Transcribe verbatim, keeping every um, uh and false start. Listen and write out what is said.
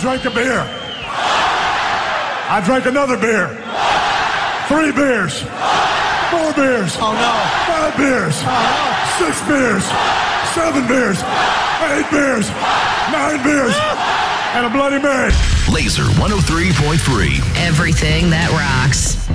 drank a beer. I drank another beer. Three beers. Four beers. Oh, no. Five beers. Oh, no. Six beers. Seven beers. Eight beers. Nine beers. And a Bloody Mary. Laser one oh three point three. Everything that rocks.